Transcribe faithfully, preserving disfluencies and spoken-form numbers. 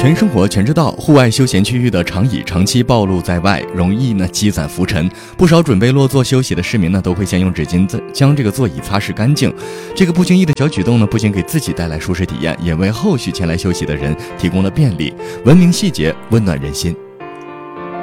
全生活全知道，户外休闲区域的长椅长期暴露在外，容易呢积攒浮尘。不少准备落座休息的市民呢，都会先用纸巾将这个座椅擦拭干净。这个不经意的小举动呢，不仅给自己带来舒适体验，也为后续前来休息的人提供了便利。文明细节，温暖人心。